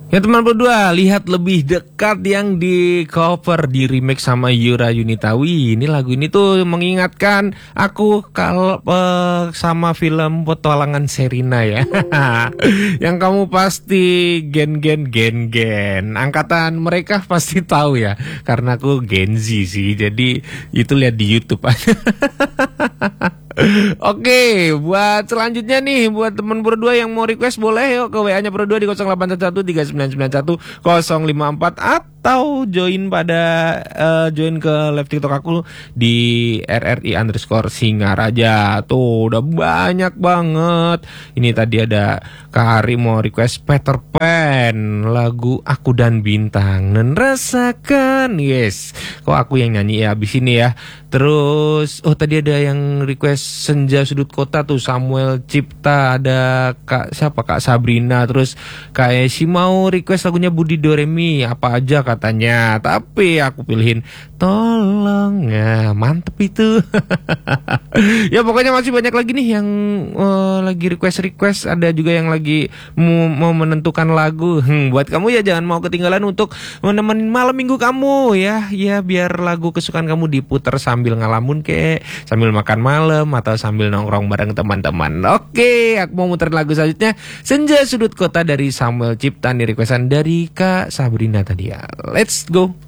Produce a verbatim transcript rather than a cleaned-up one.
Ya teman berdua, lihat lebih dekat yang di cover di remake sama Yura Yunitawi. Ini lagu ini tuh mengingatkan aku kalau uh, sama film Petualangan Sherina ya. Yang kamu pasti gen gen gen gen. Angkatan mereka pasti tahu ya, karena aku Gen Z sih. Jadi itu lihat di YouTube aja. Oke, buat selanjutnya nih, buat teman berdua yang mau request boleh yuk ke W A-nya berdua di nol delapan satu satu tiga sembilan sembilan satu nol lima empat atau join pada uh, join ke live TikTok aku di R R I underscore Singaraja. Tuh udah banyak banget. Ini tadi ada Kak Ari mau request Peter Pan, lagu Aku dan Bintang dan Rasakan. Yes, kok aku yang nyanyi ya abis ini ya. Terus oh tadi ada yang request Senja Sudut Kota tuh Samuel Cipta, ada Kak siapa Kak Sabrina, terus Kak Esi mau request lagunya Budi Doremi apa aja katanya, tapi aku pilihin Tolong. Nah, mantep itu. Ya pokoknya masih banyak lagi nih yang uh, lagi request-request, ada juga yang lagi mau, mau menentukan lagu. Hmm, buat kamu ya jangan mau ketinggalan untuk menemani malam minggu kamu ya. Ya biar lagu kesukaan kamu diputar sambil ngalamun kek, sambil makan malam atau sambil nongkrong bareng teman-teman. Oke, aku mau muterin lagu selanjutnya Senja Sudut Kota dari Samuel Cipta, di requestan dari Kak Sabrina tadi ya. Let's go.